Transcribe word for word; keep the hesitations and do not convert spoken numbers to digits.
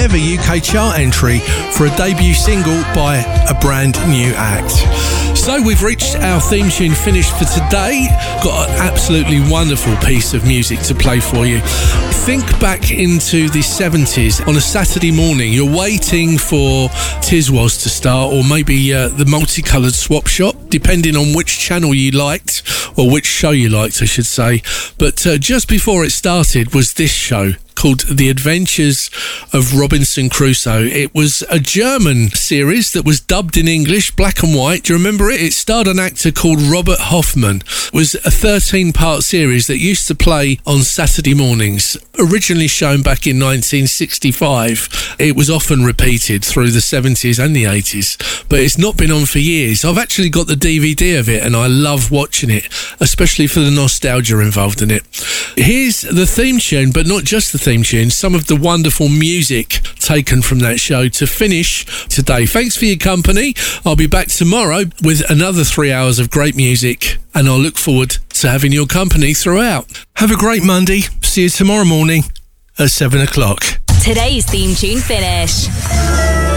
ever U K chart entry for a debut single by a brand new act. So we've reached our theme tune finish for today. Got an absolutely wonderful piece of music to play for you. Think back into the seventies on a Saturday morning. You're waiting for Tiswas to start, or maybe uh, the multicoloured swap shop, depending on which channel you liked, or which show you liked, I should say. But uh, just before it started was this show called The Adventures of Robinson Crusoe. It was a German series that was dubbed in English, black and white. Do you remember it? It starred an actor called Robert Hoffman. It was a thirteen-part series that used to play on Saturday mornings. Originally shown back in nineteen sixty-five, it was often repeated through the seventies and the eighties, but it's not been on for years. I've actually got the D V D of it and I love watching it, especially for the nostalgia involved in it. Here's the theme tune, but not just the theme tune, some of the wonderful music taken from that show to finish today. Thanks for your company. I'll be back tomorrow with another three hours of great music, and I'll look forward to having your company throughout. Have a great Monday. See you tomorrow morning at seven o'clock. Today's theme tune finish.